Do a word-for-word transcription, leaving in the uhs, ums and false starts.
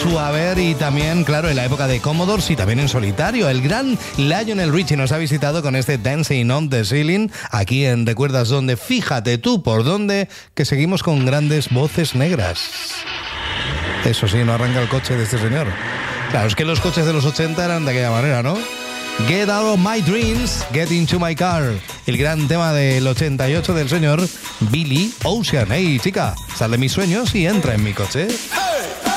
su haber y también, claro, en la época de Commodores y también en solitario. El gran Lionel Richie nos ha visitado con este Dancing on the Ceiling aquí en ¿Recuerdas dónde? Fíjate tú por dónde, que seguimos con grandes voces negras. Eso sí, no arranca el coche de este señor. Claro, es que los coches de los ochenta eran de aquella manera, ¿no? Get out of my dreams, get into my car. El gran tema del ochenta y ocho del señor Billy Ocean. Hey, chica, sal de mis sueños y entra en mi coche.